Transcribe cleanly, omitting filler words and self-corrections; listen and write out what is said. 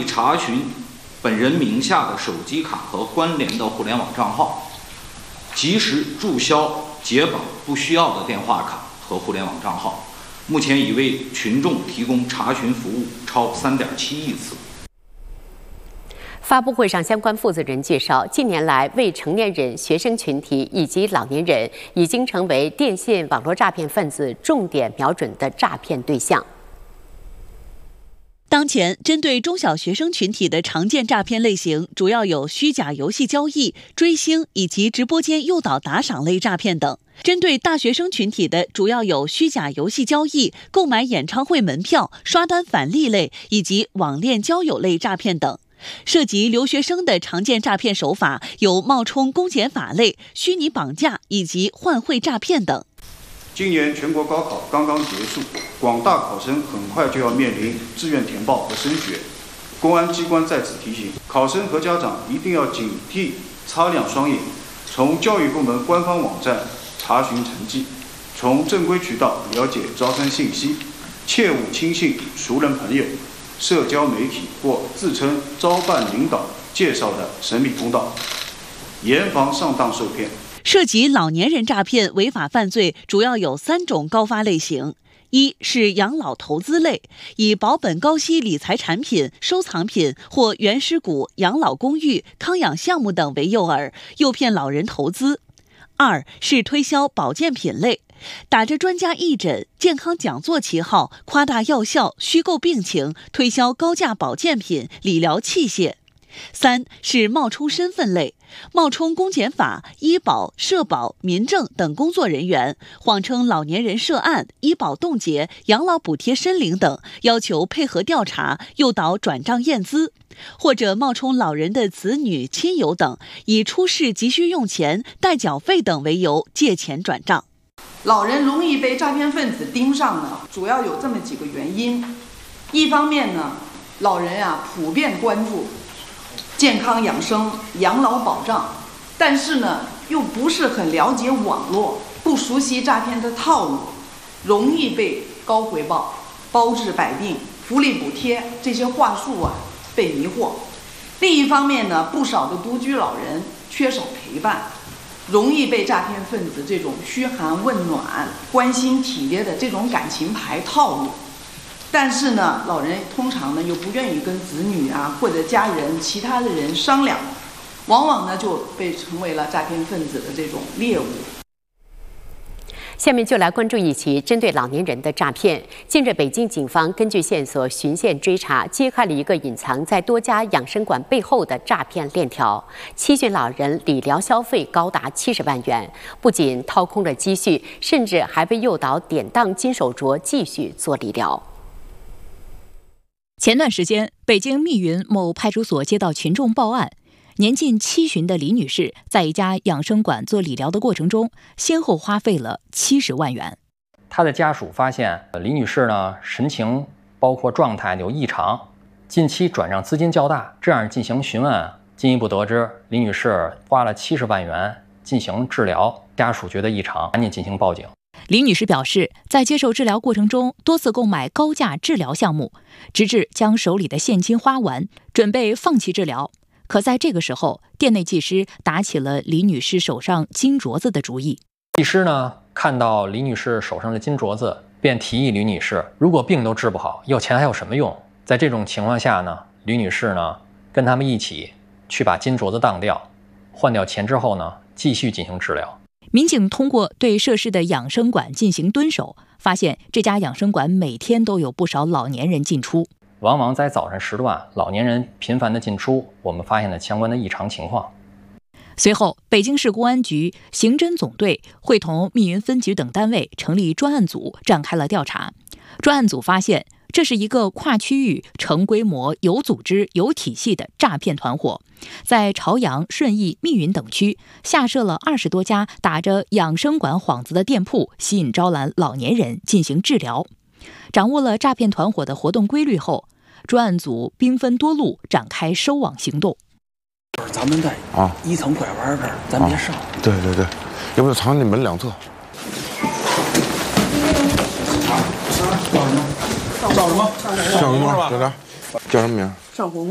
以查询本人名下的手机卡和关联的互联网账号，及时注销解绑不需要的电话卡和互联网账号。目前已为群众提供查询服务超3.7亿次。 发布会上，相关负责人介绍，近年来未成年人、学生群体以及老年人已经成为电信网络诈骗分子重点瞄准的诈骗对象。 当前，针对中小学生群体的常见诈骗类型，主要有虚假游戏交易、追星以及直播间诱导打赏类诈骗等；针对大学生群体的，主要有虚假游戏交易、购买演唱会门票、刷单返利类以及网恋交友类诈骗等。涉及留学生的常见诈骗手法有冒充公检法类、虚拟绑架以及换汇诈骗等。 今年全国高考刚刚结束，广大考生很快就要面临志愿填报和升学。公安机关在此提醒考生和家长一定要警惕，擦亮双眼，从教育部门官方网站查询成绩，从正规渠道了解招生信息，切勿轻信熟人朋友、社交媒体或自称招办领导介绍的神秘通道，严防上当受骗。 涉及老年人诈骗违法犯罪主要有3种高发类型：一是养老投资类，以保本高息理财产品、收藏品或原始股、养老公寓、康养项目等为诱饵，诱骗老人投资；二是推销保健品类，打着专家义诊、健康讲座旗号，夸大药效、虚构病情，推销高价保健品、理疗器械；三是冒充身份类，冒充公检法、医保、社保、民政等工作人员，谎称老年人涉案、医保冻结、养老补贴申领等，要求配合调查，诱导转账验资；或者冒充老人的子女、亲友等，以出示急需用钱、代缴费等为由借钱转账。 老人容易被诈骗分子盯上呢，主要有这么几个原因。一方面呢，老人普遍关注健康养生、养老保障，但是呢又不是很了解网络，不熟悉诈骗的套路，容易被高回报、包治百病、福利补贴这些话术被迷惑。另一方面呢，不少的独居老人缺少陪伴，容易被诈骗分子这种嘘寒问暖、关心体贴的这种感情牌套路。但是呢，老人通常呢又不愿意跟子女或者家人、其他的人商量，往往呢就被成为了诈骗分子的这种猎物。 下面就来关注一起针对老年人的诈骗。近日，北京警方根据线索循线追查，揭开了一个隐藏在多家养生馆背后的诈骗链条，欺训老人理疗消费高达70万元，不仅掏空了积蓄，甚至还被诱导典当金手镯继续做理疗。 前段时间，北京密云某派出所接到群众报案，年近70的李女士在一家养生馆做理疗的过程中，先后花费了70万元。 她的家属发现李女士呢神情包括状态有异常，近期转账资金较大，这样进行询问，进一步得知李女士花了70万元进行治疗，家属觉得异常，赶紧进行报警。 李女士表示，在接受治疗过程中多次购买高价治疗项目，直至将手里的现金花完，准备放弃治疗。可在这个时候，店内技师打起了李女士手上金镯子的主意。 技师呢看到李女士手上的金镯子，便提议李女士，如果病都治不好，要钱还有什么用？在这种情况下呢，李女士呢跟他们一起去把金镯子当掉，换掉钱之后呢，继续进行治疗。 民警通过对涉事的养生馆进行蹲守，发现这家养生馆每天都有不少老年人进出， 往往在早晨时段，老年人频繁的进出，我们发现了相关的异常情况。 随后，北京市公安局刑侦总队会同密云分局等单位成立专案组，展开了调查。专案组发现，这是一个跨区域、成规模、有组织、有体系的诈骗团伙，在朝阳、顺义、密云等区下设了20多家打着养生馆幌子的店铺，吸引招揽老年人进行治疗。掌握了诈骗团伙的活动规律后，专案组兵分多路展开收网行动。 咱们在1层拐弯这儿，咱别上。 对对对，要不就藏你门两侧。 叫什么？ 叫什么？叫啥？叫什么名？ 尚红。